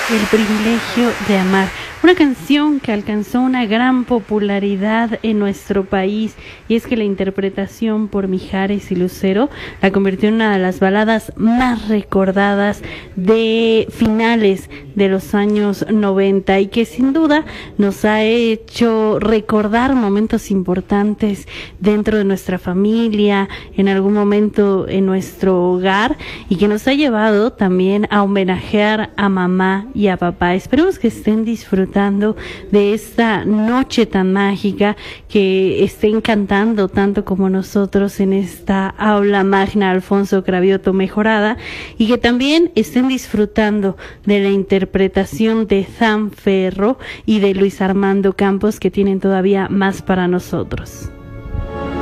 El privilegio de amar, una canción que alcanzó una gran popularidad en nuestro país, y es que la interpretación por Mijares y Lucero la convirtió en una de las baladas más recordadas de finales de los años 90 y que sin duda nos ha hecho recordar momentos importantes dentro de nuestra familia, en algún momento en nuestro hogar, y que nos ha llevado también a homenajear a mamá y a papá. Esperemos que estén disfrutando de esta noche tan mágica, que estén cantando tanto como nosotros en esta aula magna Alfonso Cravioto mejorada, y que también estén disfrutando de la interpretación de Zan Ferro y de Luis Armando Campos, que tienen todavía más para nosotros.